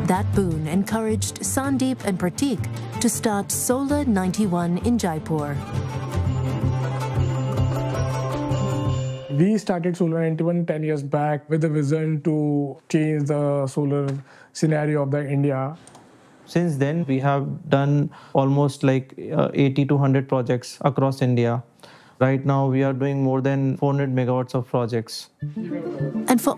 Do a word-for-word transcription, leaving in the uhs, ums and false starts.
That boon encouraged Sandeep and Prateek to start Solar ninety-one in Jaipur. We started Solar ninety-one ten years back with the vision to change the solar scenario of the India. Since then, we have done almost like uh, eighty to one hundred projects across India. Right now, we are doing more than four hundred megawatts of projects. And for